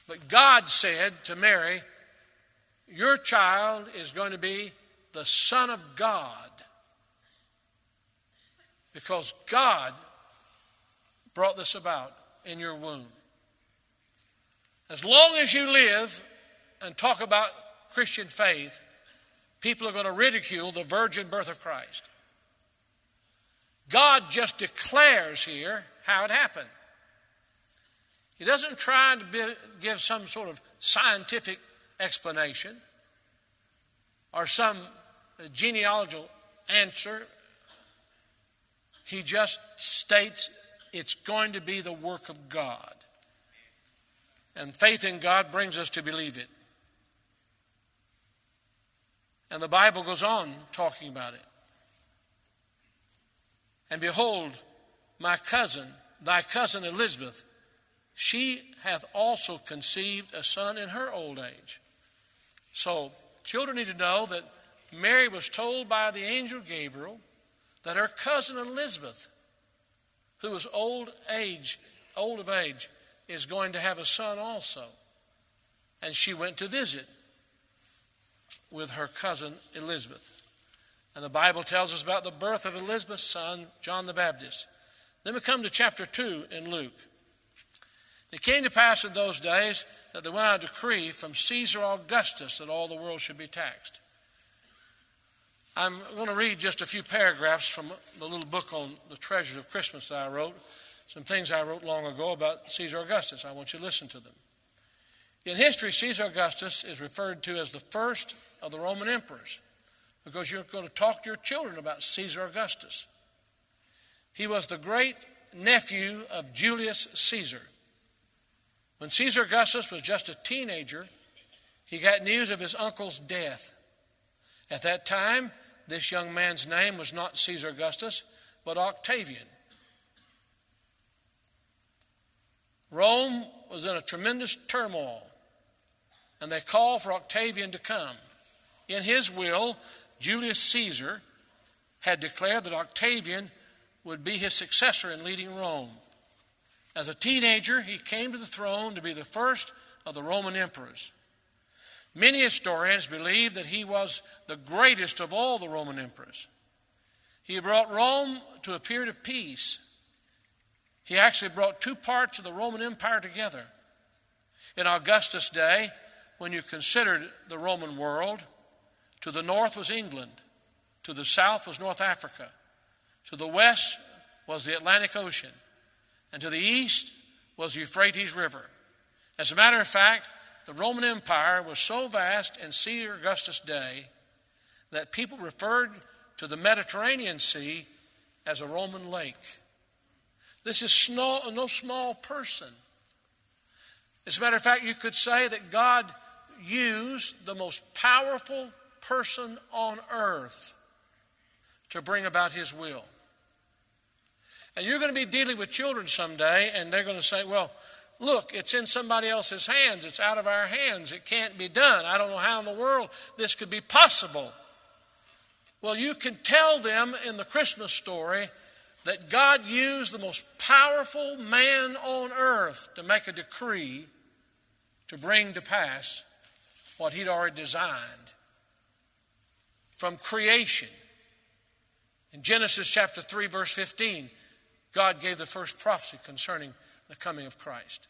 But God said to Mary, your child is going to be the Son of God, because God brought this about in your womb. As long as you live and talk about Christian faith, people are going to ridicule the virgin birth of Christ. God just declares here how it happened. He doesn't try to give some sort of scientific explanation or some genealogical answer. He just states it's going to be the work of God. And faith in God brings us to believe it. And the Bible goes on talking about it. And behold, my cousin, thy cousin Elizabeth, she hath also conceived a son in her old age. So children need to know that Mary was told by the angel Gabriel that her cousin Elizabeth, who was old of age, is going to have a son also. And she went to visit with her cousin Elizabeth. And the Bible tells us about the birth of Elizabeth's son, John the Baptist. Then we come to chapter 2 in Luke. It came to pass in those days that there went out a decree from Caesar Augustus that all the world should be taxed. I'm going to read just a few paragraphs from the little book on the treasures of Christmas that I wrote. Some things I wrote long ago about Caesar Augustus. I want you to listen to them. In history, Caesar Augustus is referred to as the first of the Roman emperors, because you're going to talk to your children about Caesar Augustus. He was the great nephew of Julius Caesar. When Caesar Augustus was just a teenager, he got news of his uncle's death. At that time, this young man's name was not Caesar Augustus, but Octavian. Rome was in a tremendous turmoil, and they called for Octavian to come. In his will, Julius Caesar had declared that Octavian would be his successor in leading Rome. As a teenager, he came to the throne to be the first of the Roman emperors. Many historians believe that he was the greatest of all the Roman emperors. He brought Rome to a period of peace. He actually brought two parts of the Roman Empire together. In Augustus' day, when you considered the Roman world, to the north was England, to the south was North Africa, to the west was the Atlantic Ocean, and to the east was the Euphrates River. As a matter of fact, the Roman Empire was so vast in Caesar Augustus' day that people referred to the Mediterranean Sea as a Roman lake. This is no small person. As a matter of fact, you could say that God used the most powerful person on earth to bring about his will. And you're going to be dealing with children someday, and they're going to say, well, look, it's in somebody else's hands. It's out of our hands. It can't be done. I don't know how in the world this could be possible. Well, you can tell them in the Christmas story that God used the most powerful man on earth to make a decree to bring to pass what he'd already designed from creation. In Genesis chapter 3, verse 15, God gave the first prophecy concerning the coming of Christ.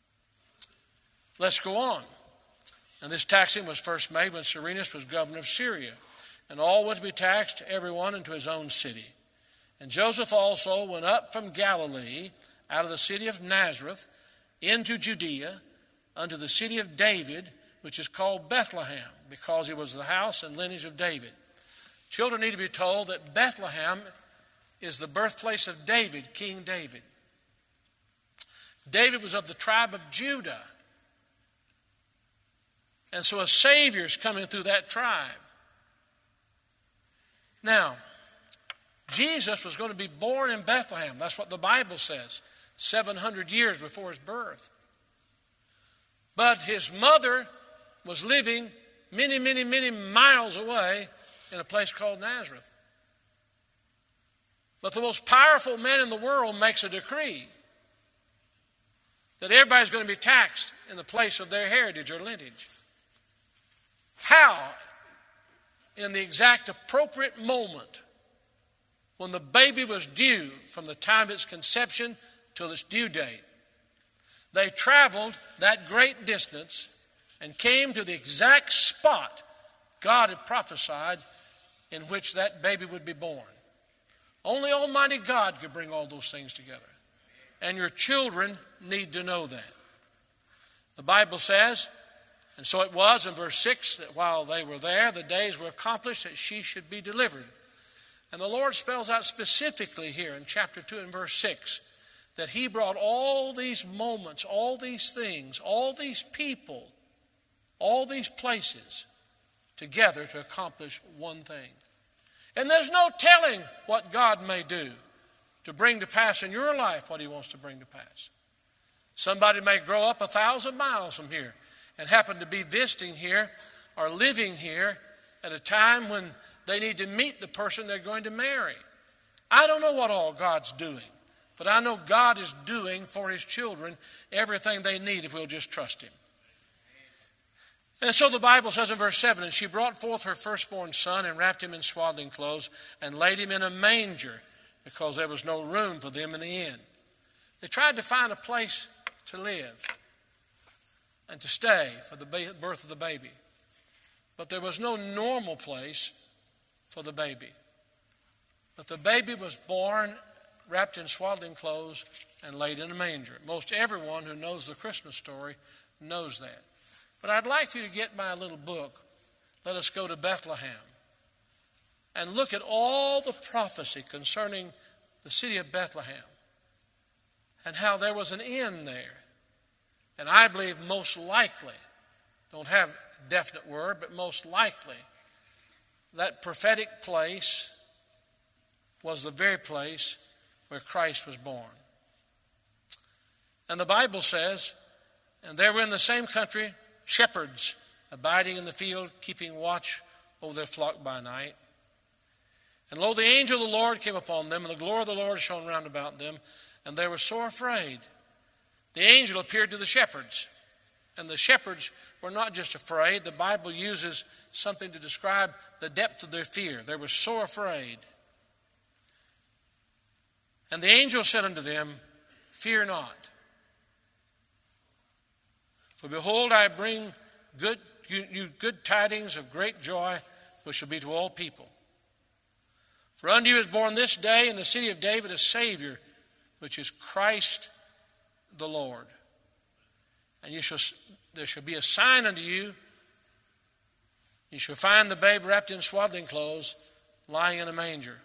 Let's go on. And this taxing was first made when Cyrenius was governor of Syria, and all went to be taxed, everyone into his own city. And Joseph also went up from Galilee, out of the city of Nazareth, into Judea, unto the city of David, which is called Bethlehem, because he was the house and lineage of David. Children need to be told that Bethlehem is the birthplace of David, King David. David was of the tribe of Judah. And so a Savior is coming through that tribe. Now, Jesus was going to be born in Bethlehem. That's what the Bible says, 700 years before his birth. But his mother was living many, many, many miles away in a place called Nazareth. But the most powerful man in the world makes a decree that everybody's going to be taxed in the place of their heritage or lineage. How, in the exact appropriate moment, when the baby was due from the time of its conception till its due date, they traveled that great distance and came to the exact spot God had prophesied in which that baby would be born. Only Almighty God could bring all those things together. And your children need to know that. The Bible says, and so it was in verse 6, that while they were there, the days were accomplished that she should be delivered. And the Lord spells out specifically here in chapter 2 and verse 6 that he brought all these moments, all these things, all these people, all these places together to accomplish one thing. And there's no telling what God may do to bring to pass in your life what he wants to bring to pass. Somebody may grow up 1,000 miles from here and happen to be visiting here or living here at a time when they need to meet the person they're going to marry. I don't know what all God's doing, but I know God is doing for his children everything they need if we'll just trust him. And so the Bible says in verse 7, and she brought forth her firstborn son and wrapped him in swaddling clothes and laid him in a manger because there was no room for them in the inn. They tried to find a place to live and to stay for the birth of the baby. But there was no normal place for the baby. But the baby was born, wrapped in swaddling clothes, and laid in a manger. Most everyone who knows the Christmas story knows that. But I'd like for you to get my little book, Let Us Go to Bethlehem, and look at all the prophecy concerning the city of Bethlehem and how there was an inn there. And I believe most likely, don't have a definite word, but most likely, that prophetic place was the very place where Christ was born. And the Bible says, and there were in the same country shepherds abiding in the field, keeping watch over their flock by night. And lo, the angel of the Lord came upon them, and the glory of the Lord shone round about them, and they were sore afraid. The angel appeared to the shepherds, and the shepherds were not just afraid. The Bible uses something to describe the depth of their fear. They were so afraid. And the angel said unto them, fear not. For behold, I bring you good tidings of great joy, which shall be to all people. For unto you is born this day in the city of David a Savior, which is Christ the Lord. And there shall be a sign unto you. You shall find the babe wrapped in swaddling clothes, lying in a manger.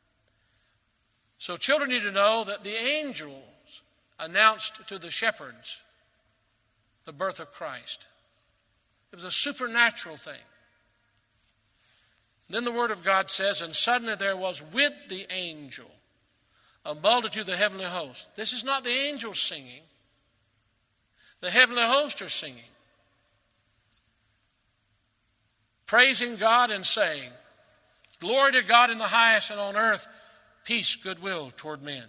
So children need to know that the angels announced to the shepherds the birth of Christ. It was a supernatural thing. Then the Word of God says, and suddenly there was with the angel a multitude of the heavenly host. This is not the angels singing. The heavenly host are singing, praising God and saying, glory to God in the highest, and on earth peace, goodwill toward men.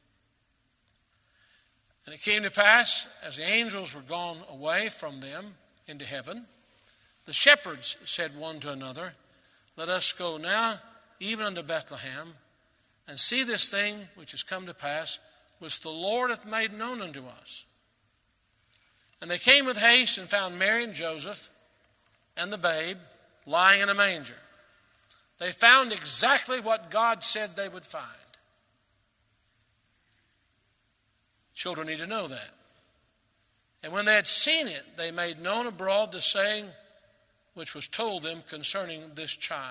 And it came to pass, as the angels were gone away from them into heaven, the shepherds said one to another, let us go now even unto Bethlehem, and see this thing which is come to pass, which the Lord hath made known unto us. And they came with haste and found Mary and Joseph and the babe lying in a manger. They found exactly what God said they would find. Children need to know that. And when they had seen it, they made known abroad the saying which was told them concerning this child.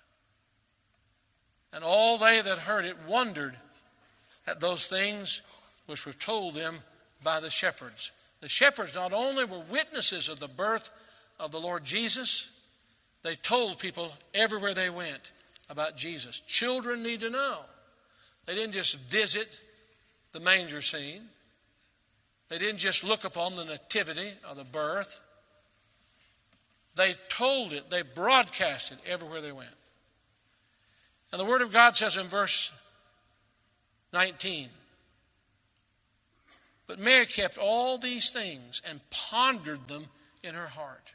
And all they that heard it wondered at those things which were told them by the shepherds. The shepherds not only were witnesses of the birth of the Lord Jesus, they told people everywhere they went about Jesus. Children need to know. They didn't just visit the manger scene. They didn't just look upon the nativity or the birth. They told it, they broadcast it everywhere they went. And the Word of God says in verse 19, But Mary kept all these things and pondered them in her heart.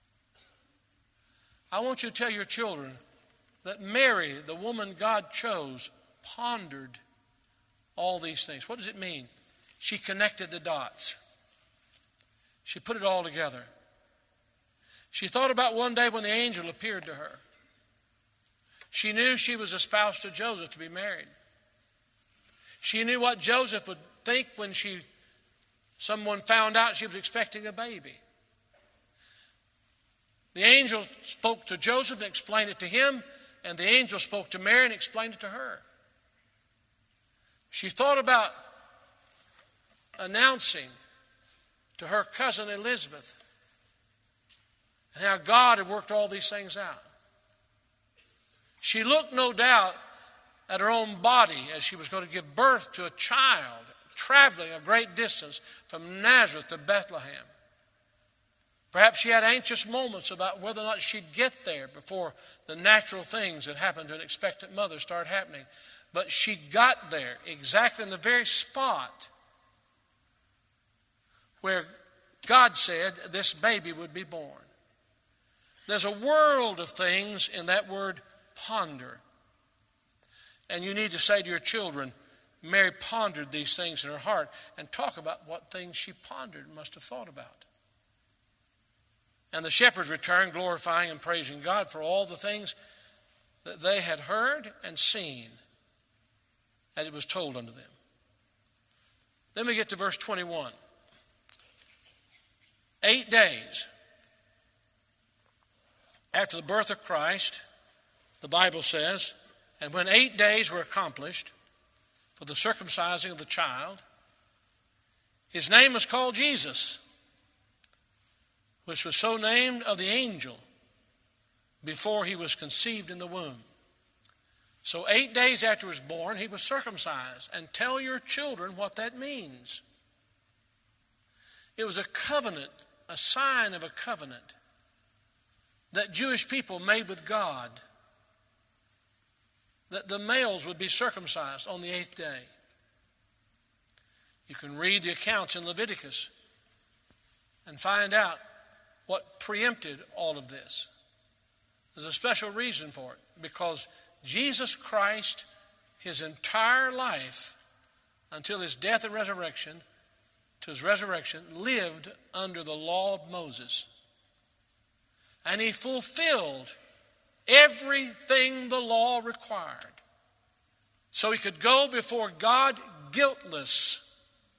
I want you to tell your children that Mary, the woman God chose, pondered all these things. What does it mean? She connected the dots. She put it all together. She thought about one day when the angel appeared to her. She knew she was espoused to Joseph to be married. She knew what Joseph would think when someone found out she was expecting a baby. The angel spoke to Joseph and explained it to him, and the angel spoke to Mary and explained it to her. She thought about announcing to her cousin Elizabeth and how God had worked all these things out. She looked, no doubt, at her own body as she was going to give birth to a child traveling a great distance from Nazareth to Bethlehem. Perhaps she had anxious moments about whether or not she'd get there before the natural things that happen to an expectant mother start happening. But she got there exactly in the very spot where God said this baby would be born. There's a world of things in that word ponder. And you need to say to your children, Mary pondered these things in her heart, and talk about what things she pondered and must have thought about. And the shepherds returned, glorifying and praising God for all the things that they had heard and seen as it was told unto them. Then we get to verse 21. 8 days after the birth of Christ, the Bible says, and when 8 days were accomplished for the circumcising of the child, his name was called Jesus, which was so named of the angel before he was conceived in the womb. So 8 days after he was born, he was circumcised. And tell your children what that means. It was a covenant, a sign of a covenant that Jewish people made with God, that the males would be circumcised on the 8th day. You can read the accounts in Leviticus and find out what preempted all of this. There's a special reason for it, because Jesus Christ, his entire life, until his death and resurrection, to his resurrection, lived under the law of Moses. And he fulfilled everything the law required, so he could go before God guiltless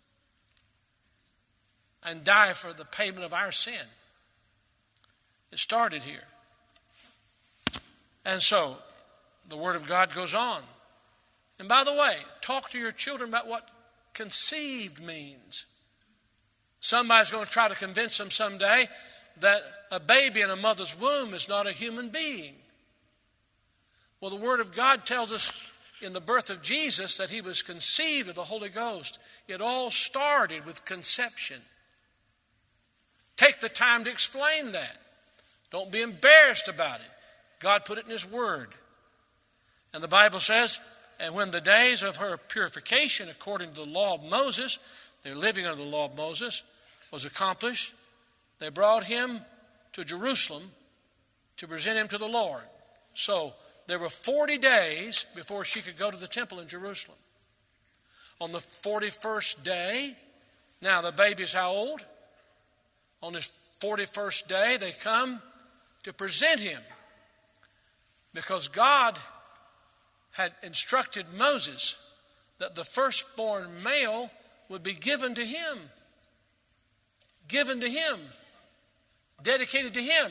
and die for the payment of our sin. It started here. And so the Word of God goes on. And by the way, talk to your children about what conceived means. Somebody's going to try to convince them someday that a baby in a mother's womb is not a human being. Well, the Word of God tells us in the birth of Jesus that he was conceived of the Holy Ghost. It all started with conception. Take the time to explain that. Don't be embarrassed about it. God put it in his Word. And the Bible says, and when the days of her purification according to the law of Moses, they're living under the law of Moses, was accomplished, they brought him to Jerusalem to present him to the Lord. So there were 40 days before she could go to the temple in Jerusalem. On the 41st day, now the baby is how old? On his 41st day, they come to present him, because God had instructed Moses that the firstborn male would be given to him. Given to him. Dedicated to him.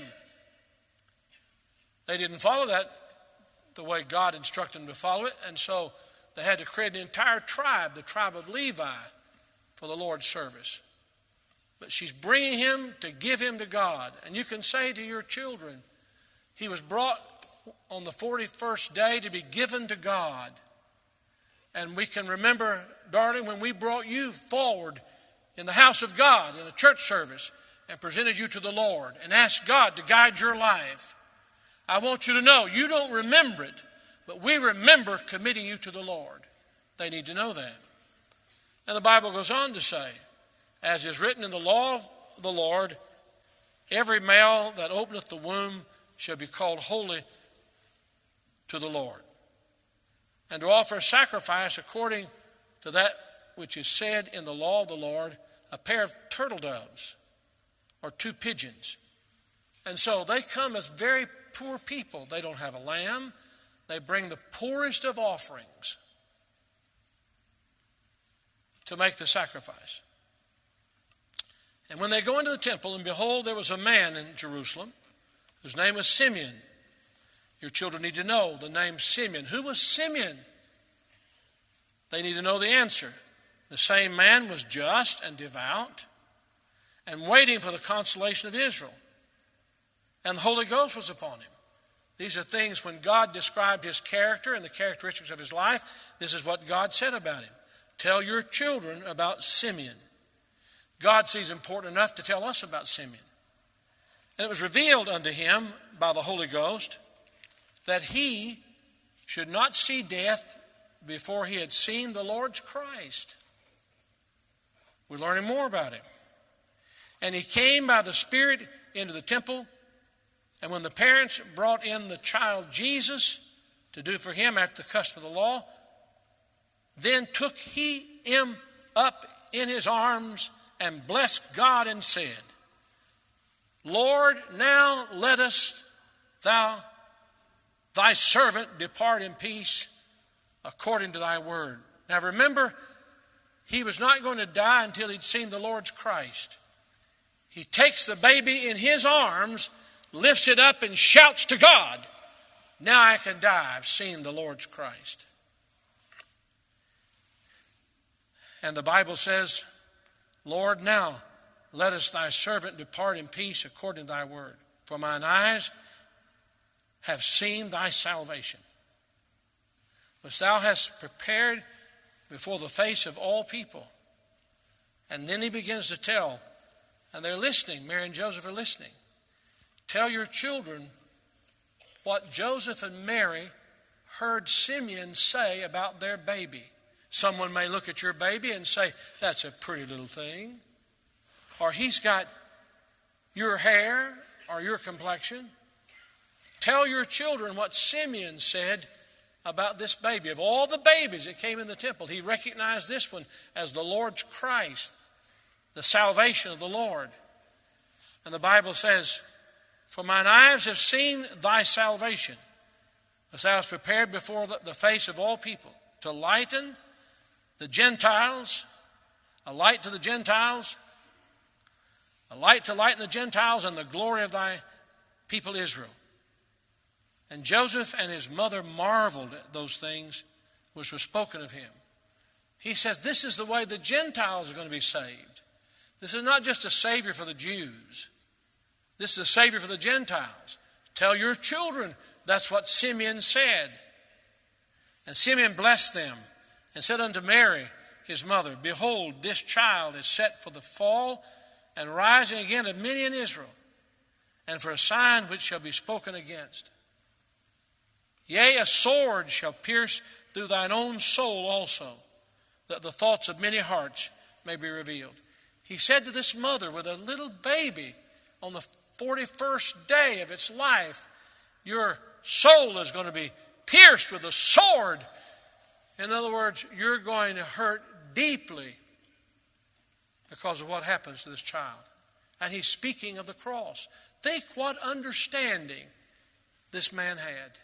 They didn't follow that the way God instructed them to follow it, and so they had to create an entire tribe, the tribe of Levi, for the Lord's service. But she's bringing him to give him to God. And you can say to your children, he was brought on the 41st day to be given to God. And we can remember, darling, when we brought you forward in the house of God in a church service and presented you to the Lord and asked God to guide your life. I want you to know, you don't remember it, but we remember committing you to the Lord. They need to know that. And the Bible goes on to say, as is written in the law of the Lord, every male that openeth the womb shall be called holy to the Lord. And to offer a sacrifice according to that which is said in the law of the Lord, a pair of turtle doves or 2 pigeons. And so they come as very poor people. They don't have a lamb. They bring the poorest of offerings to make the sacrifice. And when they go into the temple, and behold, there was a man in Jerusalem whose name was Simeon. Your children need to know the name Simeon. Who was Simeon? They need to know the answer. The same man was just and devout and waiting for the consolation of Israel. And the Holy Ghost was upon him. These are things when God described his character and the characteristics of his life. This is what God said about him. Tell your children about Simeon. God sees important enough to tell us about Simeon. And it was revealed unto him by the Holy Ghost that he should not see death before he had seen the Lord's Christ. We're learning more about him. And he came by the Spirit into the temple. And when the parents brought in the child Jesus to do for him after the custom of the law, then took he him up in his arms and blessed God and said, Lord, now lettest thou thy servant depart in peace according to thy word. Now remember, he was not going to die until he'd seen the Lord's Christ. He takes the baby in his arms, lifts it up, and shouts to God, now I can die. I've seen the Lord's Christ. And the Bible says, Lord, now lettest thy servant depart in peace according to thy word. For mine eyes have seen thy salvation, which thou hast prepared before the face of all people. And then he begins to tell, and they're listening. Mary and Joseph are listening. Tell your children what Joseph and Mary heard Simeon say about their baby. Someone may look at your baby and say, that's a pretty little thing. Or he's got your hair or your complexion. Tell your children what Simeon said about this baby. Of all the babies that came in the temple, he recognized this one as the Lord's Christ, the salvation of the Lord. And the Bible says, for mine eyes have seen thy salvation, as thou hast prepared before the face of all people, to lighten the Gentiles, a light to the Gentiles, a light to lighten the Gentiles, and the glory of thy people Israel. And Joseph and his mother marveled at those things which were spoken of him. He says, this is the way the Gentiles are going to be saved. This is not just a Savior for the Jews. This is a Savior for the Gentiles. Tell your children that's what Simeon said. And Simeon blessed them and said unto Mary, his mother, behold, this child is set for the fall and rising again of many in Israel, and for a sign which shall be spoken against. Yea, a sword shall pierce through thine own soul also, that the thoughts of many hearts may be revealed. He said to this mother with a little baby on the 41st day of its life, your soul is going to be pierced with a sword. In other words, you're going to hurt deeply because of what happens to this child. And he's speaking of the cross. Think what understanding this man had.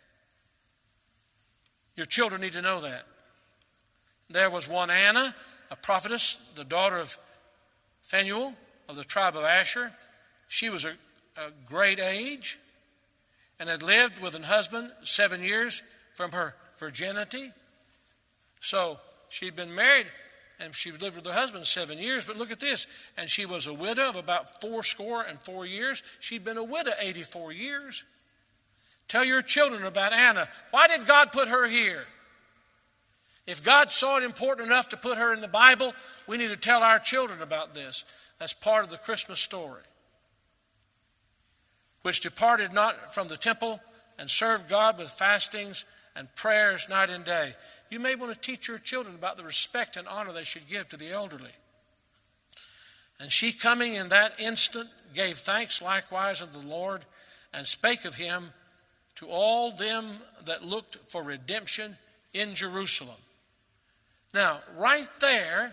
Your children need to know that. There was one Anna, a prophetess, the daughter of Phanuel of the tribe of Asher. She was a great age and had lived with an husband 7 years from her virginity. So she'd been married and she lived with her husband 7 years. But look at this. And she was a widow of about 84 years. She'd been a widow 84 years. Tell your children about Anna. Why did God put her here? If God saw it important enough to put her in the Bible, we need to tell our children about this. That's part of the Christmas story. Which departed not from the temple and served God with fastings and prayers night and day. You may want to teach your children about the respect and honor they should give to the elderly. And she coming in that instant gave thanks likewise unto the Lord, and spake of him to all them that looked for redemption in Jerusalem. Now, right there,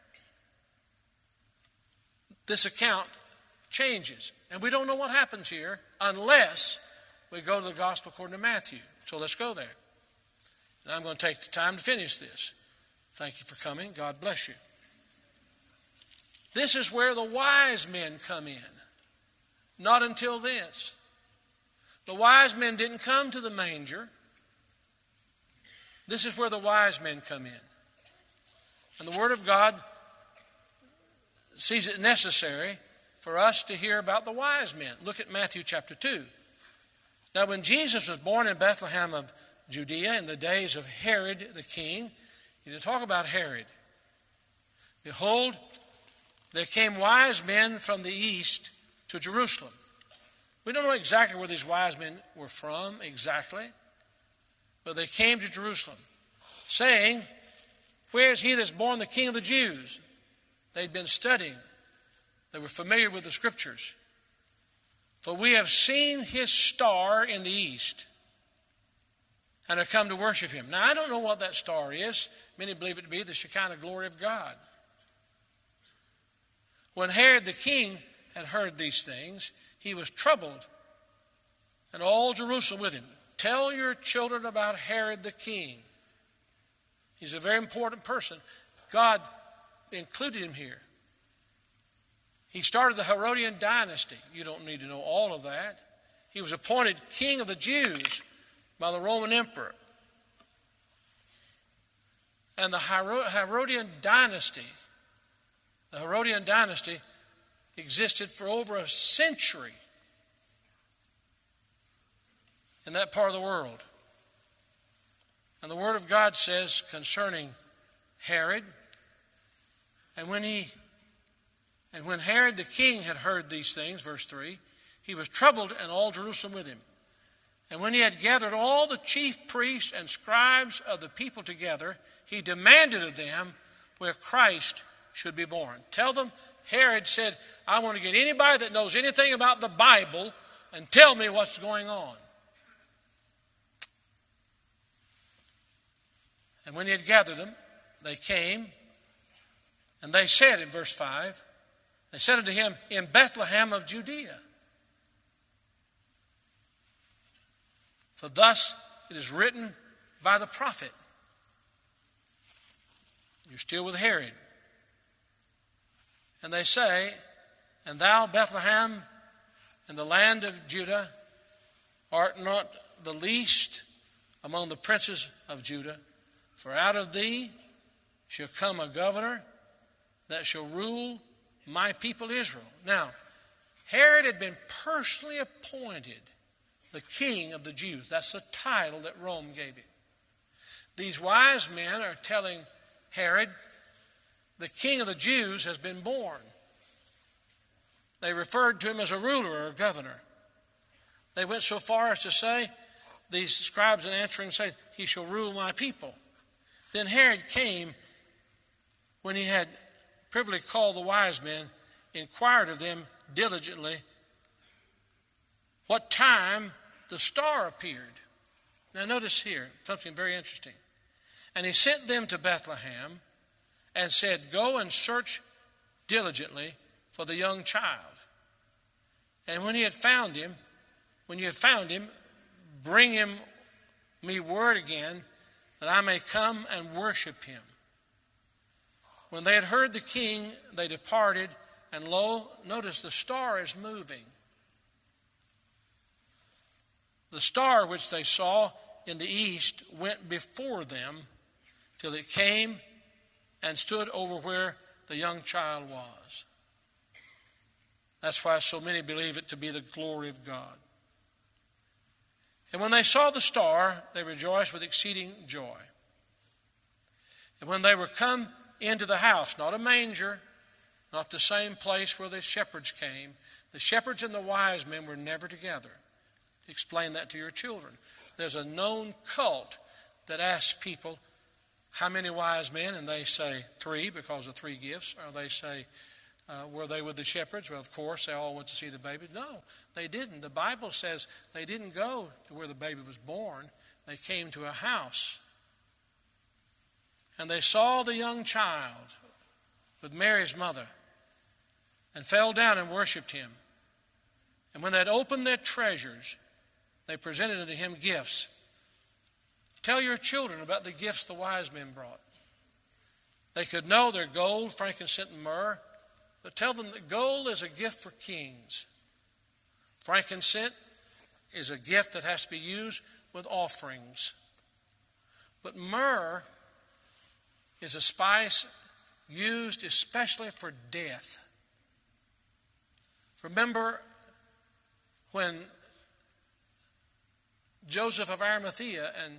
this account changes. And we don't know what happens here unless we go to the Gospel according to Matthew. So let's go there. And I'm going to take the time to finish this. Thank you for coming. God bless you. This is where the wise men come in. Not until this. The wise men didn't come to the manger. This is where the wise men come in. And the Word of God sees it necessary for us to hear about the wise men. Look at Matthew chapter 2. Now, when Jesus was born in Bethlehem of Judea in the days of Herod the king, you didn't talk about Herod. Behold, there came wise men from the east to Jerusalem. We don't know exactly where these wise men were from exactly, but they came to Jerusalem, saying, where is he that's born the King of the Jews? They'd been studying. They were familiar with the Scriptures. For we have seen his star in the east and have come to worship him. Now, I don't know what that star is. Many believe it to be the Shekinah glory of God. When Herod the king had heard these things, he was troubled, and all Jerusalem with him. Tell your children about Herod the king. He's a very important person. God included him here. He started the Herodian dynasty. You don't need to know all of that. He was appointed king of the Jews by the Roman emperor. And the Herodian dynasty existed for over a century in that part of the world. And the Word of God says concerning Herod, and when Herod the king had heard these things, verse 3, he was troubled, and all Jerusalem with him. And when he had gathered all the chief priests and scribes of the people together, he demanded of them where Christ should be born. Tell them, Herod said, I want to get anybody that knows anything about the Bible and tell me what's going on. And when he had gathered them, they came, and they said in verse 5, they said unto him, in Bethlehem of Judea. For thus it is written by the prophet. You're still with Herod. And they say, and thou, Bethlehem, in the land of Judah, art not the least among the princes of Judah, for out of thee shall come a governor that shall rule my people Israel. Now, Herod had been personally appointed the king of the Jews. That's the title that Rome gave him. These wise men are telling Herod, the king of the Jews has been born. They referred to him as a ruler or a governor. They went so far as to say, these scribes in answering say, he shall rule my people. Then Herod came, when he had privily called the wise men, inquired of them diligently what time the star appeared. Now notice here something very interesting. And he sent them to Bethlehem and said, go and search diligently for the young child. And when you have found him, bring him me word again, that I may come and worship him. When they had heard the king, they departed, and lo, notice the star is moving. The star which they saw in the east went before them till it came and stood over where the young child was. That's why so many believe it to be the glory of God. And when they saw the star, they rejoiced with exceeding joy. And when they were come into the house, not a manger, not the same place where the shepherds came, the shepherds and the wise men were never together. Explain that to your children. There's a known cult that asks people, how many wise men? And they say 3 because of 3 gifts. Or they say Were they with the shepherds? Well, of course, they all went to see the baby. No, they didn't. The Bible says they didn't go to where the baby was born. They came to a house. And they saw the young child with Mary's mother and fell down and worshipped him. And when they had opened their treasures, they presented unto him gifts. Tell your children about the gifts the wise men brought. They could know their gold, frankincense, and myrrh, but tell them that gold is a gift for kings. Frankincense is a gift that has to be used with offerings. But myrrh is a spice used especially for death. Remember when Joseph of Arimathea and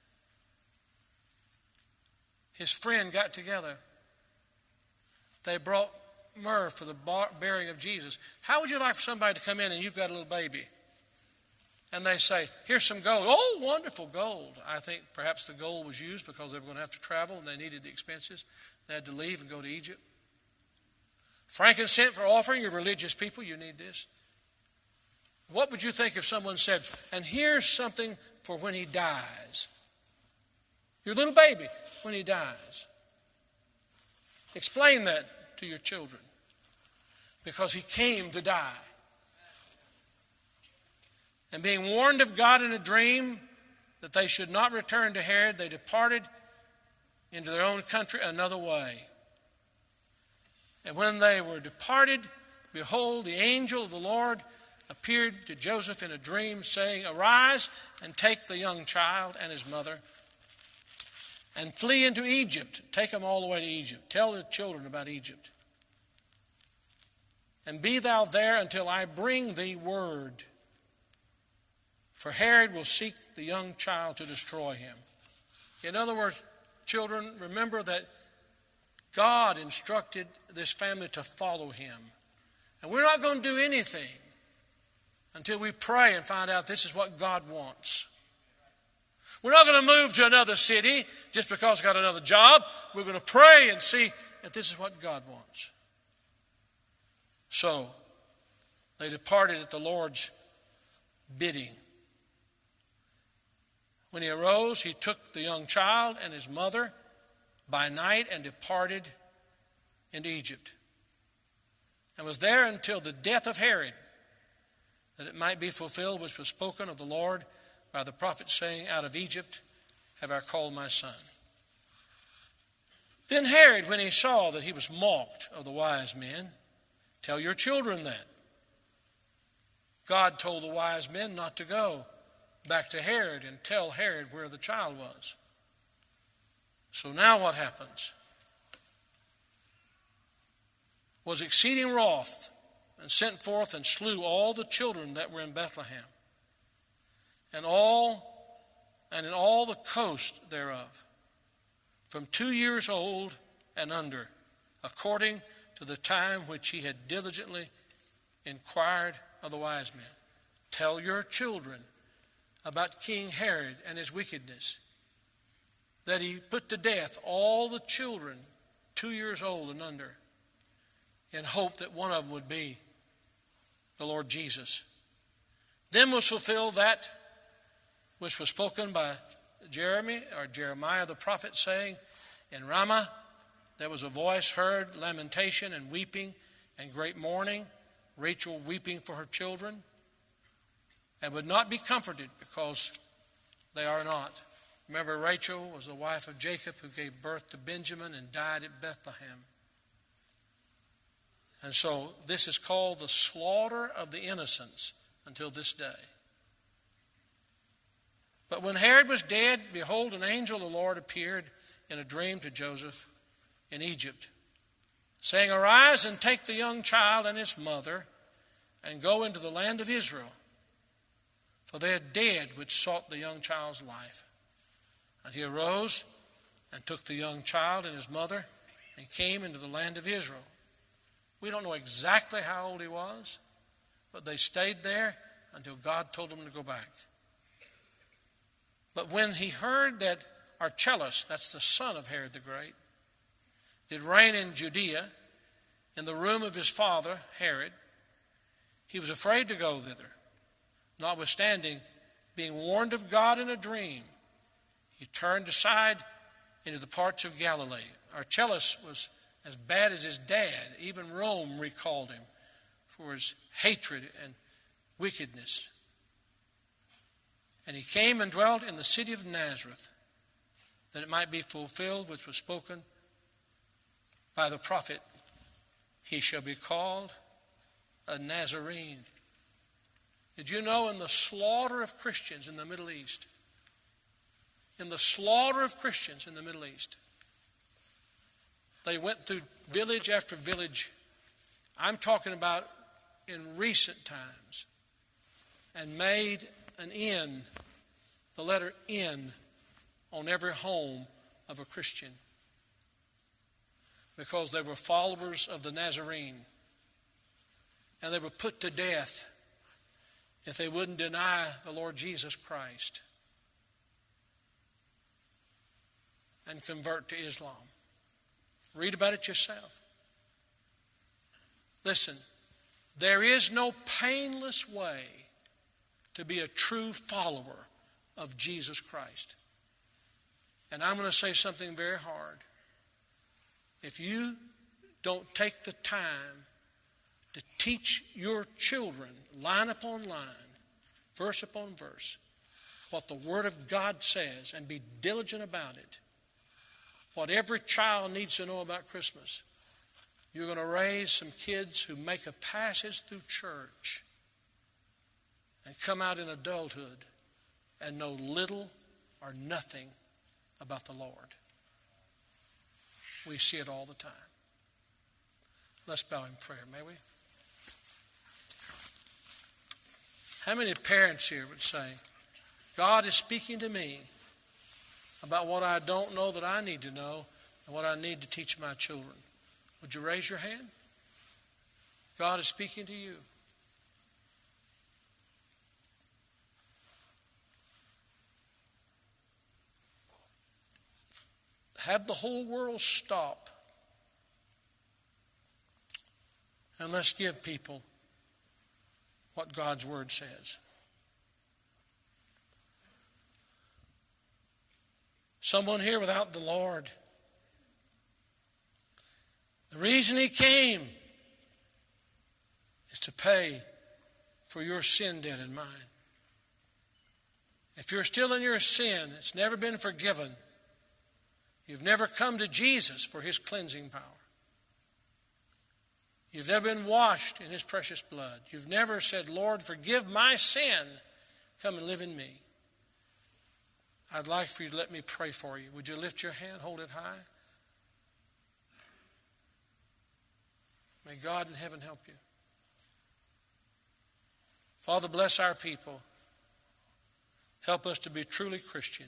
his friend got together. They brought myrrh for the burying of Jesus. How would you like for somebody to come in and you've got a little baby? And they say, here's some gold. Oh, wonderful gold. I think perhaps the gold was used because they were going to have to travel and they needed the expenses. They had to leave and go to Egypt. Frankincense for offering your religious people, you need this. What would you think if someone said, and here's something for when he dies? Your little baby, when he dies. Explain that to your children. Because he came to die. And being warned of God in a dream that they should not return to Herod, they departed into their own country another way. And when they were departed, behold, the angel of the Lord appeared to Joseph in a dream, saying, Arise and take the young child and his mother and flee into Egypt. Take them all the way to Egypt. Tell the children about Egypt. And be thou there until I bring thee word. For Herod will seek the young child to destroy him. In other words, children, remember that God instructed this family to follow him. And we're not going to do anything until we pray and find out this is what God wants. We're not going to move to another city just because we've got another job. We're going to pray and see if this is what God wants. So, they departed at the Lord's bidding. When he arose, he took the young child and his mother by night and departed into Egypt, and was there until the death of Herod, that it might be fulfilled which was spoken of the Lord by the prophet, saying, Out of Egypt have I called my son. Then Herod, when he saw that he was mocked of the wise men, tell your children that. God told the wise men not to go back to Herod and tell Herod where the child was. So now what happens? Was exceeding wroth, and sent forth and slew all the children that were in Bethlehem, and in all the coast thereof, from 2 years old and under, according to the time which he had diligently inquired of the wise men. Tell your children about King Herod and his wickedness, that he put to death all the children 2 years old and under, in hope that one of them would be the Lord Jesus. Then was fulfilled that which was spoken by Jeremiah the prophet, saying, In Ramah there was a voice heard, lamentation and weeping and great mourning, Rachel weeping for her children, and would not be comforted because they are not. Remember, Rachel was the wife of Jacob, who gave birth to Benjamin and died at Bethlehem. And so this is called the slaughter of the innocents until this day. But when Herod was dead, behold, an angel of the Lord appeared in a dream to Joseph in Egypt, saying, Arise and take the young child and his mother, and go into the land of Israel. For they are dead which sought the young child's life. And he arose and took the young child and his mother, and came into the land of Israel. We don't know exactly how old he was, but they stayed there until God told them to go back. But when he heard that Archelaus, that's the son of Herod the Great, did reign in Judea, in the room of his father, Herod, he was afraid to go thither. Notwithstanding, being warned of God in a dream, he turned aside into the parts of Galilee. Archelaus was as bad as his dad. Even Rome recalled him for his hatred and wickedness. And he came and dwelt in the city of Nazareth, that it might be fulfilled which was spoken by the prophet, he shall be called a Nazarene. Did you know in the slaughter of Christians in the Middle East, they went through village after village, I'm talking about in recent times, and made an N, the letter N, on every home of a Christian, because they were followers of the Nazarene, and they were put to death if they wouldn't deny the Lord Jesus Christ and convert to Islam. Read about it yourself. Listen, there is no painless way to be a true follower of Jesus Christ. And I'm going to say something very hard. If you don't take the time to teach your children, line upon line, verse upon verse, what the Word of God says and be diligent about it, what every child needs to know about Christmas, you're going to raise some kids who make a passage through church and come out in adulthood and know little or nothing about the Lord. We see it all the time. Let's bow in prayer, may we? How many parents here would say, God is speaking to me about what I don't know that I need to know and what I need to teach my children? Would you raise your hand? God is speaking to you. Have the whole world stop and let's give people what God's Word says. Someone here without the Lord, the reason He came is to pay for your sin debt and mine. If you're still in your sin, it's never been forgiven, you've never come to Jesus for His cleansing power. You've never been washed in His precious blood. You've never said, Lord, forgive my sin. Come and live in me. I'd like for you to let me pray for you. Would you lift your hand, hold it high? May God in heaven help you. Father, bless our people. Help us to be truly Christian.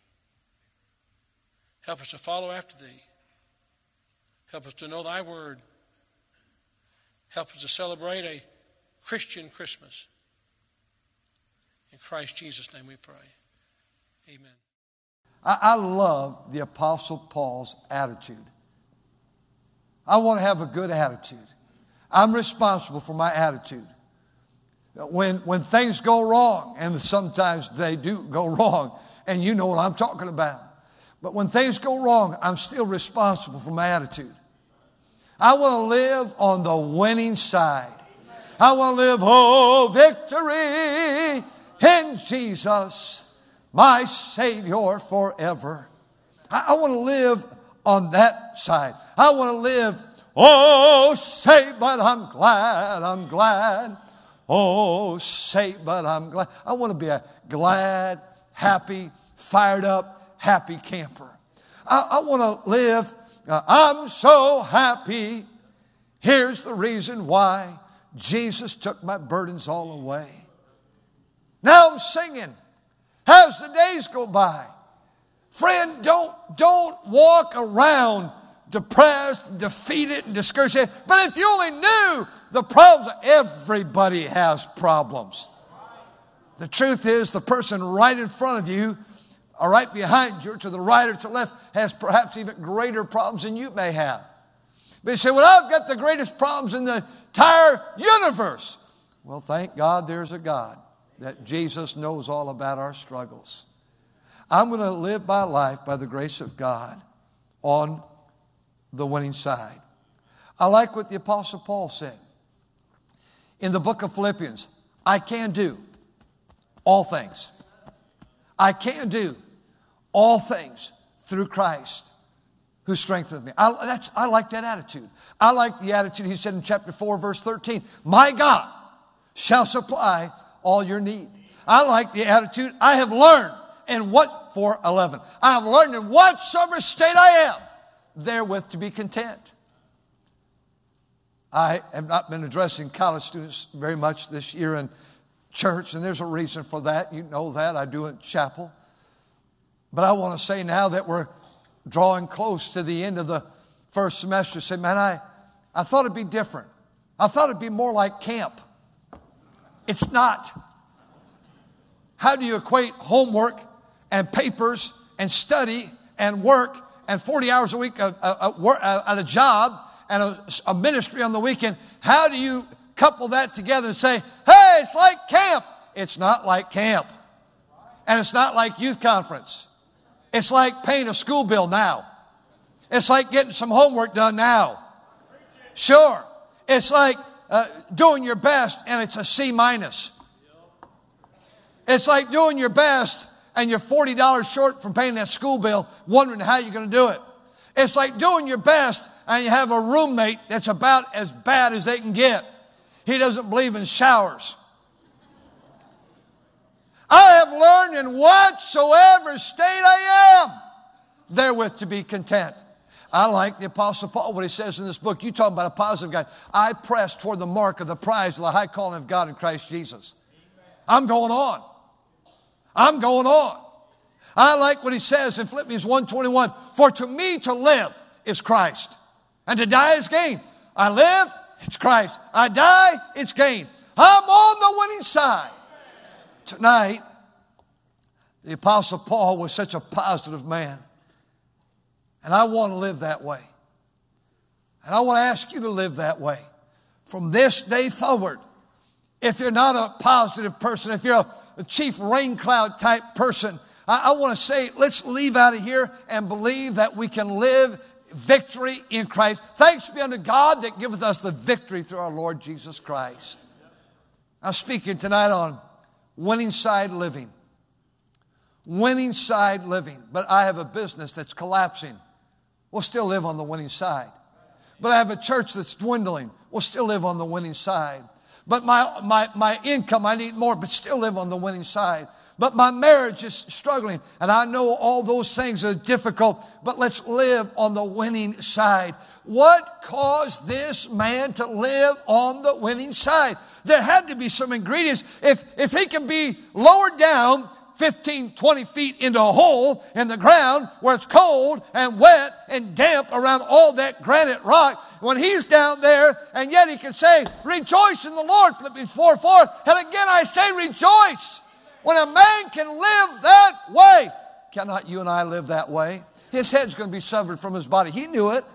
Help us to follow after Thee. Help us to know Thy Word. Help us to celebrate a Christian Christmas. In Christ Jesus' name we pray. Amen. I love the Apostle Paul's attitude. I want to have a good attitude. I'm responsible for my attitude. When things go wrong, and sometimes they do go wrong, and you know what I'm talking about. But when things go wrong, I'm still responsible for my attitude. I want to live on the winning side. I want to live, oh, victory in Jesus, my Savior forever. I want to live on that side. I want to live, oh, say, but I'm glad. Oh, say, but I'm glad. I want to be a glad, happy, fired up, happy camper. I want to live, I'm so happy. Here's the reason why. Jesus took my burdens all away. Now I'm singing as the days go by. Friend, don't walk around depressed, defeated, and discouraged. But if you only knew the problems, everybody has problems. The truth is, the person right in front of you, or right behind you, or to the right or to the left, has perhaps even greater problems than you may have. But you say, well, I've got the greatest problems in the entire universe. Well, thank God there's a God that Jesus knows all about our struggles. I'm going to live my life by the grace of God on the winning side. I like what the Apostle Paul said in the book of Philippians. I can do all things. I can do all things through Christ who strengthens me. I like that attitude. I like the attitude he said in chapter 4, verse 13. My God shall supply all your need. I like the attitude. I have learned in what, 4:11. I have learned in whatsoever state I am, therewith to be content. I have not been addressing college students very much this year in church, and there's a reason for that. You know that. I do in chapel. But I want to say now that we're drawing close to the end of the first semester, say, man, I thought it'd be different. I thought it'd be more like camp. It's not. How do you equate homework and papers and study and work and 40 hours a week at a job and a ministry on the weekend? How do you couple that together and say, hey, it's like camp? It's not like camp. And it's not like youth conference. It's like paying a school bill now. It's like getting some homework done now. Sure. It's like doing your best and it's a C-. It's like doing your best and you're $40 short from paying that school bill, wondering how you're going to do it. It's like doing your best and you have a roommate that's about as bad as they can get. He doesn't believe in showers. I have learned in whatsoever state I am, therewith to be content. I like the Apostle Paul, what he says in this book. You talk about a positive guy. I press toward the mark of the prize of the high calling of God in Christ Jesus. I'm going on. I'm going on. I like what he says in Philippians 1:21. For to me to live is Christ, and to die is gain. I live, it's Christ. I die, it's gain. I'm on the winning side. Tonight, the Apostle Paul was such a positive man. And I want to live that way. And I want to ask you to live that way. From this day forward, if you're not a positive person, if you're a chief rain cloud type person, I want to say, let's leave out of here and believe that we can live victory in Christ. Thanks be unto God that giveth us the victory through our Lord Jesus Christ. I'm speaking tonight on winning side living. Winning side living. But I have a business that's collapsing. We'll still live on the winning side. But I have a church that's dwindling. We'll still live on the winning side. But my income, I need more, but still live on the winning side. But my marriage is struggling, and I know all those things are difficult, but let's live on the winning side. What caused this man to live on the winning side? There had to be some ingredients. If he can be lowered down 15, 20 feet into a hole in the ground where it's cold and wet and damp around all that granite rock, when he's down there, and yet he can say, rejoice in the Lord, Philippians 4:4. And again I say rejoice. When a man can live that way, cannot you and I live that way? His head's going to be severed from his body. He knew it.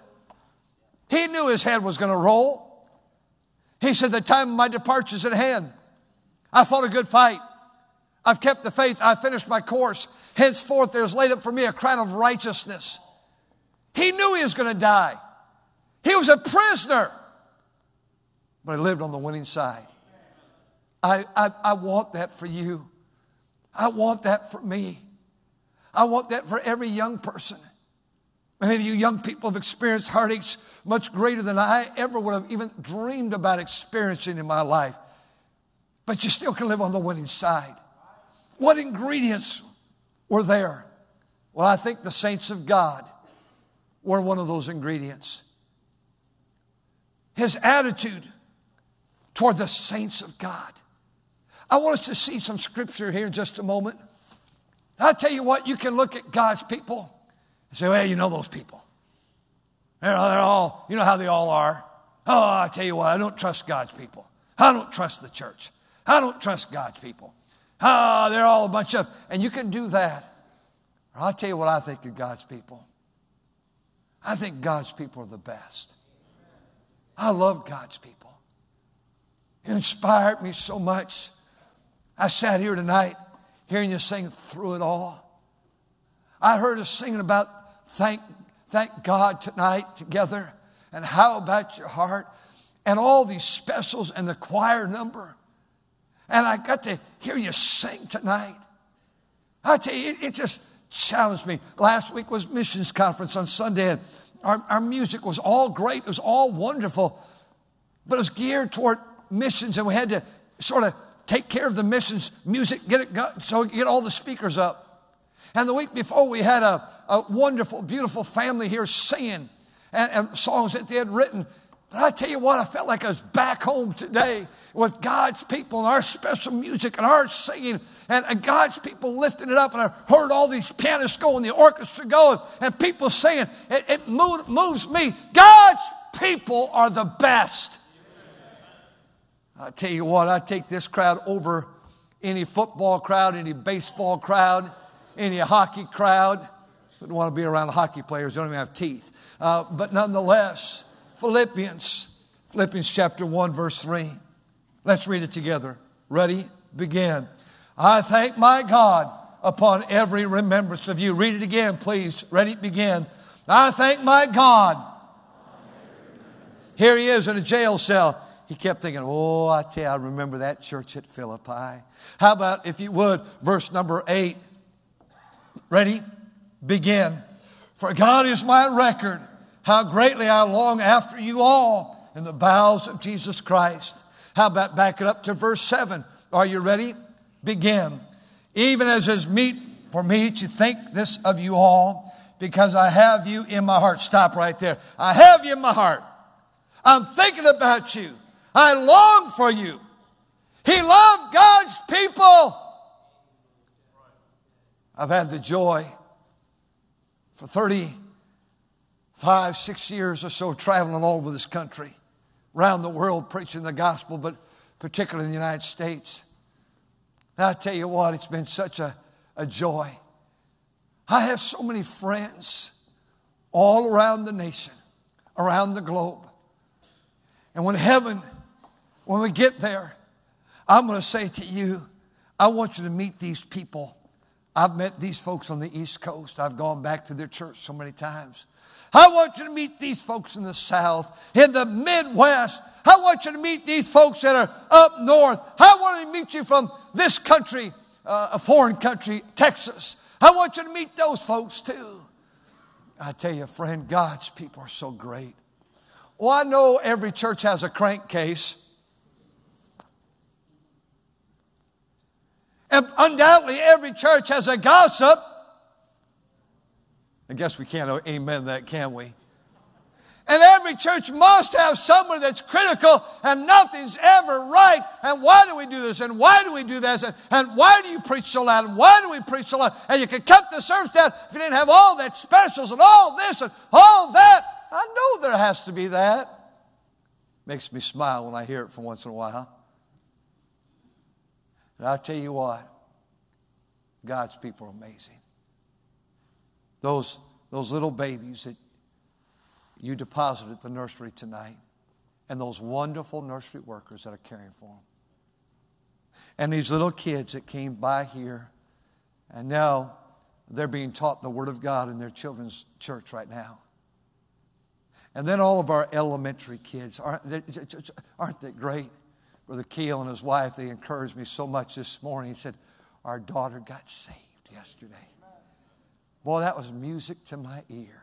He knew his head was going to roll. He said, the time of my departure is at hand. I fought a good fight. I've kept the faith. I finished my course. Henceforth there is laid up for me a crown of righteousness. He knew he was going to die. He was a prisoner. But he lived on the winning side. I want that for you. I want that for me. I want that for every young person. Many of you young people have experienced heartaches much greater than I ever would have even dreamed about experiencing in my life. But you still can live on the winning side. What ingredients were there? Well, I think the saints of God were one of those ingredients. His attitude toward the saints of God. I want us to see some scripture here in just a moment. I'll tell you what, you can look at God's people and say, well, you know those people. They're all, you know how they all are. Oh, I tell you what, I don't trust God's people. I don't trust the church. I don't trust God's people. Oh, they're all a bunch of, and you can do that. Or I'll tell you what I think of God's people. I think God's people are the best. I love God's people. It inspired me so much. I sat here tonight hearing you sing Through It All. I heard us singing about thank God tonight together. And how about your heart? And all these specials and the choir number. And I got to hear you sing tonight. I tell you, it just challenged me. Last week was missions conference on Sunday. And our music was all great. It was all wonderful. But it was geared toward missions. And we had to sort of take care of the missions music, get all the speakers up. And the week before, we had a wonderful, beautiful family here singing and songs that they had written. But I tell you what, I felt like I was back home today with God's people and our special music and our singing and God's people lifting it up. And I heard all these pianists go and the orchestra go and people singing. It moves me. God's people are the best. I tell you what, I take this crowd over any football crowd, any baseball crowd, any hockey crowd. Wouldn't want to be around hockey players. They don't even have teeth. But nonetheless, Philippians chapter 1, verse 3. Let's read it together. Ready? Begin. I thank my God upon every remembrance of you. Read it again, please. Ready? Begin. I thank my God. Here he is in a jail cell. He kept thinking, oh, I tell you, I remember that church at Philippi. How about, if you would, verse number 8. Ready? Begin. For God is my record, how greatly I long after you all in the bowels of Jesus Christ. How about back it up to verse 7? Are you ready? Begin. Even as is meet for me to think this of you all, because I have you in my heart. Stop right there. I have you in my heart. I'm thinking about you. I long for you. He loved God's people. I've had the joy for 35, 6 years or so traveling all over this country, around the world preaching the gospel, but particularly in the United States. And I tell you what, it's been such a joy. I have so many friends all around the nation, around the globe. And when we get there, I'm going to say to you, I want you to meet these people. I've met these folks on the East Coast. I've gone back to their church so many times. I want you to meet these folks in the South, in the Midwest. I want you to meet these folks that are up north. I want to meet you from this country, a foreign country, Texas. I want you to meet those folks too. I tell you, friend, God's people are so great. Well, I know every church has a crankcase. And undoubtedly, every church has a gossip. I guess we can't amen that, can we? And every church must have someone that's critical and nothing's ever right. And why do we do this? And why do we do this? And why do you preach so loud? And why do we preach so loud? And you could cut the service down if you didn't have all that specials and all this and all that. I know there has to be that. Makes me smile when I hear it from once in a while. And I'll tell you what, God's people are amazing. Those little babies that you deposited at the nursery tonight, and those wonderful nursery workers that are caring for them. And these little kids that came by here, and now they're being taught the Word of God in their children's church right now. And then all of our elementary kids, aren't they great? Brother Keel and his wife, they encouraged me so much this morning. He said, our daughter got saved yesterday. Boy, that was music to my ear.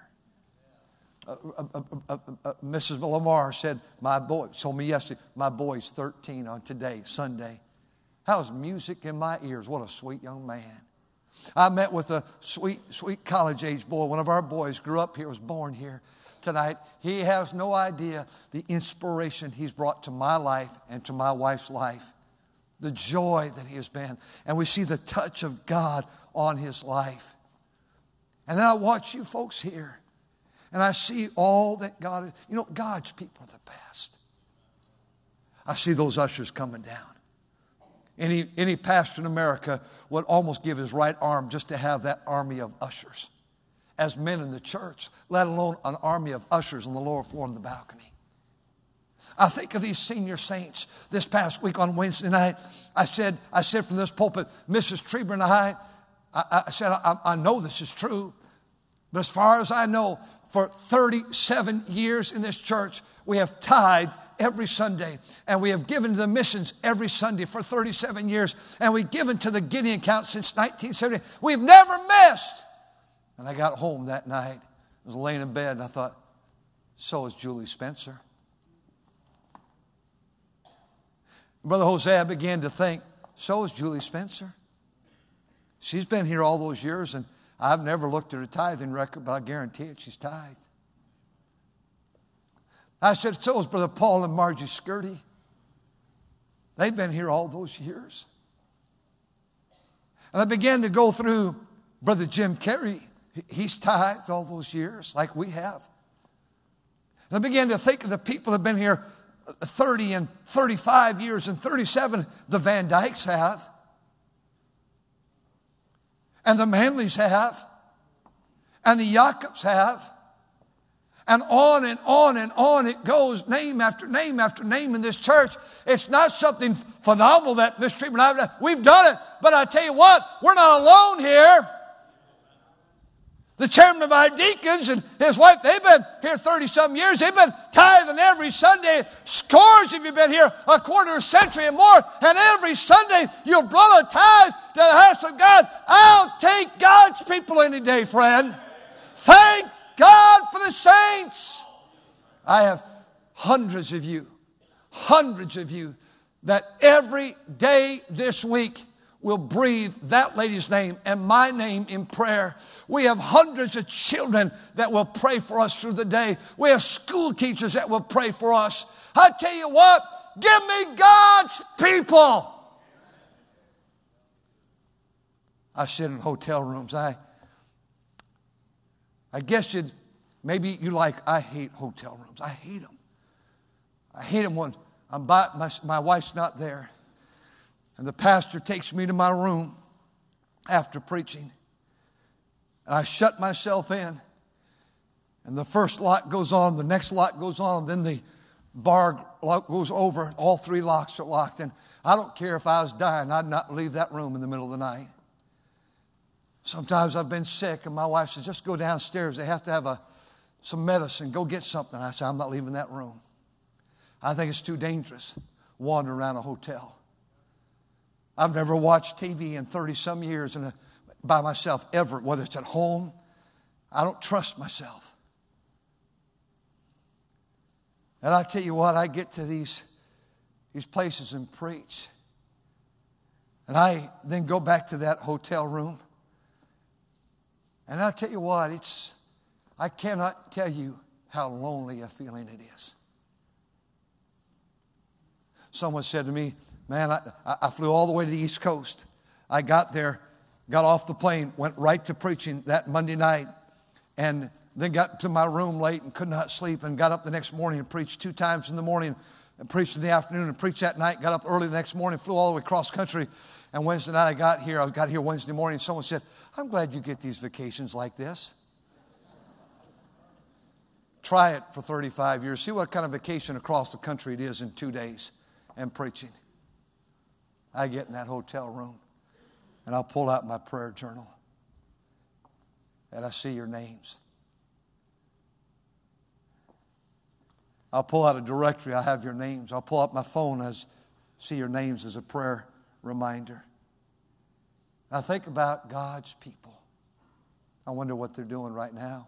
Mrs. Lamar said, told me yesterday, my boy's 13 on today, Sunday. That was music in my ears. What a sweet young man. I met with a sweet college-age boy. One of our boys grew up here, was born here tonight. He has no idea the inspiration he's brought to my life and to my wife's life. The joy that he has been. And we see the touch of God on his life. And then I watch you folks here. And I see all that God is. You know, God's people are the best. I see those ushers coming down. Any pastor in America would almost give his right arm just to have that army of ushers as men in the church, let alone an army of ushers on the lower floor on the balcony. I think of these senior saints. This past week on Wednesday night, I said from this pulpit, Mrs. Trieber and I said, I know this is true, but as far as I know, for 37 years in this church, we have tithed every Sunday, and we have given to the missions every Sunday for 37 years, and we've given to the Gideon account since 1970. We've never missed. And I got home that night. I was laying in bed, and I thought, so is Julie Spencer. Brother Hosea began to think, so is Julie Spencer. She's been here all those years, and I've never looked at her tithing record, but I guarantee it, she's tithed. I said, so is Brother Paul and Margie Skirty. They've been here all those years. And I began to go through Brother Jim Carey. He's tithed all those years like we have. And I began to think of the people that have been here 30 and 35 years and 37. The Van Dykes have. And the Manleys have. And the Jacobs have. And on and on and on it goes, name after name after name in this church. It's not something phenomenal that Miss Trieber and I have done. We've done it. But I tell you what, we're not alone here. The chairman of our deacons and his wife, they've been here 30-some years. They've been tithing every Sunday. Scores of you been here a quarter century and more. And every Sunday you brought a tithe to the house of God. I'll take God's people any day, friend. Thank God for the saints. I have hundreds of you that every day this week will breathe that lady's name and my name in prayer. We have hundreds of children that will pray for us through the day. We have school teachers that will pray for us. I tell you what, give me God's people. I sit in hotel rooms. I guess maybe you I hate hotel rooms. I hate them. I hate them when my wife's not there. And the pastor takes me to my room after preaching. And I shut myself in. And the first lock goes on, the next lock goes on, then the bar lock goes over. All three locks are locked. And I don't care if I was dying, I'd not leave that room in the middle of the night. Sometimes I've been sick, and my wife says, just go downstairs. They have to have some medicine. Go get something. I say, I'm not leaving that room. I think it's too dangerous wandering around a hotel. I've never watched TV in 30-some years by myself ever, whether it's at home. I don't trust myself. And I tell you what, I get to these places and preach. And I then go back to that hotel room. And I tell you what, I cannot tell you how lonely a feeling it is. Someone said to me, man, I flew all the way to the East Coast. I got there, got off the plane, went right to preaching that Monday night, and then got to my room late and could not sleep, and got up the next morning and preached 2 times in the morning, and preached in the afternoon and preached that night, got up early the next morning, flew all the way across country, and Wednesday night I got here Wednesday morning, and someone said, I'm glad you get these vacations like this. Try it for 35 years. See what kind of vacation across the country it is in 2 days and preaching. I get in that hotel room and I'll pull out my prayer journal and I see your names. I'll pull out a directory. I have your names. I'll pull out my phone and see your names as a prayer reminder. I think about God's people. I wonder what they're doing right now.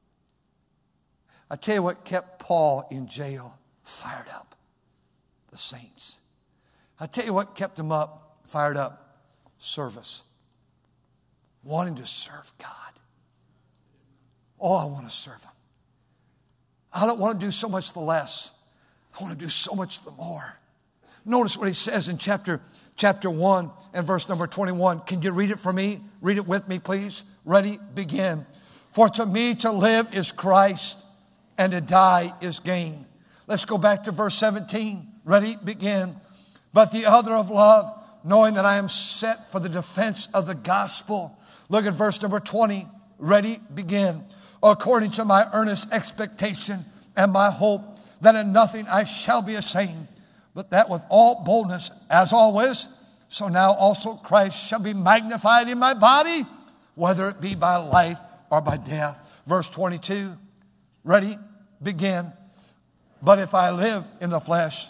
I tell you what kept Paul in jail fired up. The saints. I tell you what kept him fired up. Service. Wanting to serve God. Oh, I want to serve Him. I don't want to do so much the less. I want to do so much the more. Notice what he says in chapter 1 and verse number 21. Can you read it for me? Read it with me, please. Ready? Begin. For to me to live is Christ, and to die is gain. Let's go back to verse 17. Ready? Begin. But the other of love, knowing that I am set for the defense of the gospel. Look at verse number 20. Ready? Begin. According to my earnest expectation and my hope that in nothing I shall be ashamed, but that with all boldness, as always, so now also Christ shall be magnified in my body, whether it be by life or by death. Verse 22, ready, begin. But if I live in the flesh,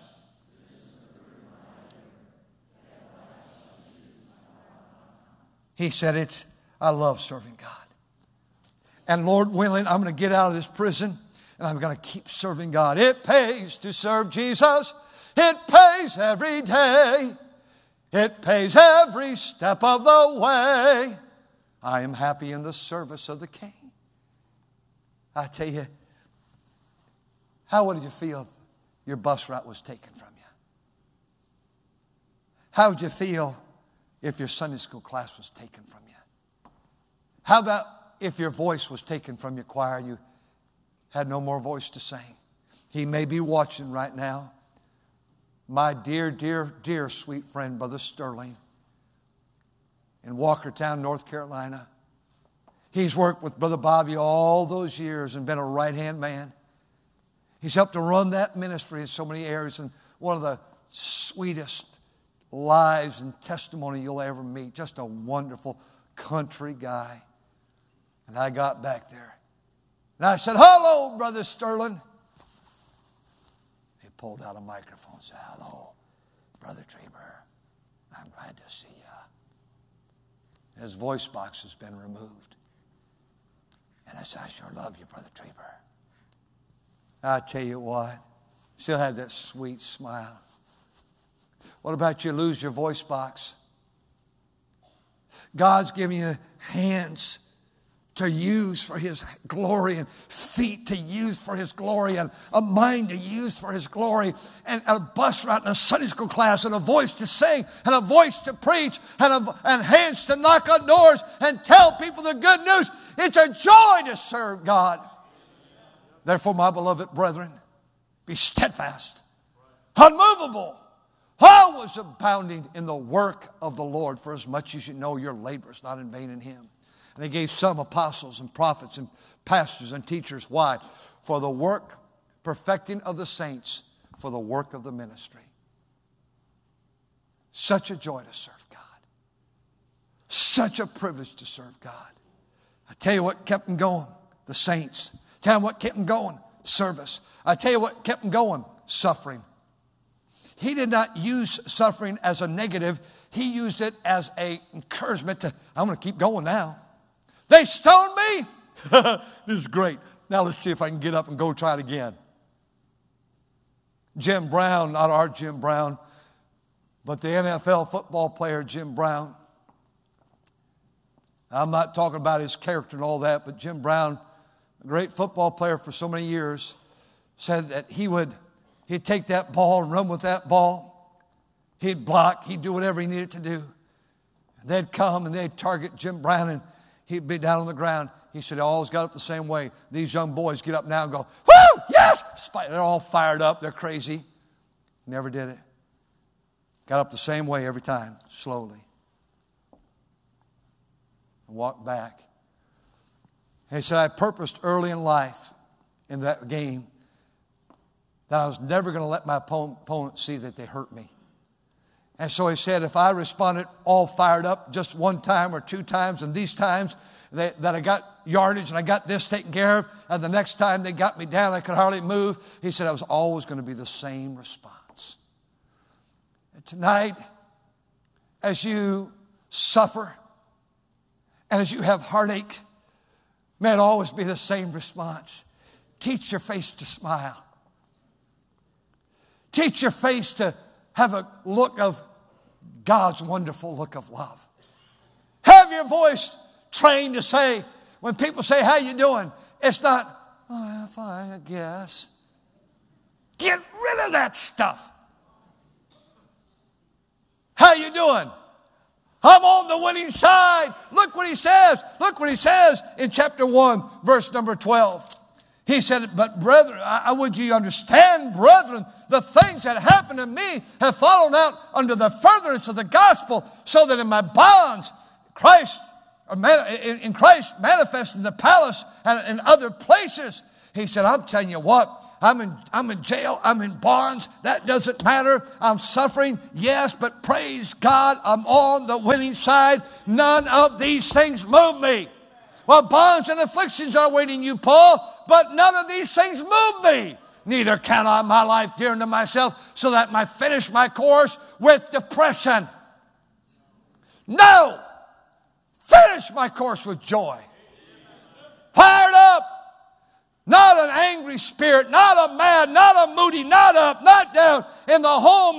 he said, I love serving God. And Lord willing, I'm going to get out of this prison and I'm going to keep serving God. It pays to serve Jesus. It pays every day. It pays every step of the way. I am happy in the service of the King. I tell you, how would you feel if your bus route was taken from you? How would you feel if your Sunday school class was taken from you? How about if your voice was taken from your choir and you had no more voice to sing? He may be watching right now. My dear, dear, dear sweet friend, Brother Sterling, in Walkertown, North Carolina. He's worked with Brother Bobby all those years and been a right-hand man. He's helped to run that ministry in so many areas, and one of the sweetest lives and testimony you'll ever meet. Just a wonderful country guy. And I got back there. And I said, hello, Brother Sterling. He pulled out a microphone and said, hello, Brother Trieber. I'm glad to see you. His voice box has been removed. And I said, I sure love you, Brother Trieber. I tell you what, still had that sweet smile. What about you lose your voice box? God's giving you hands to use for His glory, and feet to use for His glory, and a mind to use for His glory, and a bus route and a Sunday school class, and a voice to sing, and a voice to preach, and hands to knock on doors and tell people the good news. It's a joy to serve God. Therefore, my beloved brethren, be steadfast, unmovable, always abounding in the work of the Lord, for as much as you know your labor is not in vain in Him. And He gave some apostles and prophets and pastors and teachers. Why? For the work, perfecting of the saints, for the work of the ministry. Such a joy to serve God. Such a privilege to serve God. I tell you what kept them going, the saints. Tell them what kept them going, service. I tell you what kept them going, suffering. He did not use suffering as a negative. He used it as an encouragement to, I'm going to keep going now. They stoned me. This is great. Now let's see if I can get up and go try it again. Jim Brown, not our Jim Brown, but the NFL football player Jim Brown. I'm not talking about his character and all that, but Jim Brown, a great football player for so many years, said that he'd take that ball and run with that ball. He'd block. He'd do whatever he needed to do. And they'd come and they'd target Jim Brown, and he'd be down on the ground. He said, I always got up the same way. These young boys get up now and go, woo, yes! They're all fired up. They're crazy. Never did it. Got up the same way every time, slowly. And walked back. And he said, I purposed early in life in that game that I was never going to let my opponent see that they hurt me. And so he said, if I responded all fired up just one time or two times, and these times that I got yardage and I got this taken care of, and the next time they got me down, I could hardly move, he said I was always going to be the same response. And tonight, as you suffer and as you have heartache, may it always be the same response. Teach your face to smile. Teach your face to have a look of God's wonderful look of love. Have your voice trained to say, when people say, how you doing? It's not, oh, fine, I guess. Get rid of that stuff. How you doing? I'm on the winning side. Look what he says. Look what he says in chapter 1, verse number 12. He said, but brethren, I would you understand, brethren, the things that happened to me have fallen out under the furtherance of the gospel, so that in my bonds, in Christ manifest in the palace and in other places. He said, I'm telling you what, I'm in jail. I'm in bonds. That doesn't matter. I'm suffering. Yes, but praise God, I'm on the winning side. None of these things move me. Well, bonds and afflictions are waiting you, Paul, but none of these things move me. Neither count I my life dear unto myself, so that I finish my course with depression. No! Finish my course with joy. Fired up. Not an angry spirit, not a mad, not a moody, not up, not down. In the home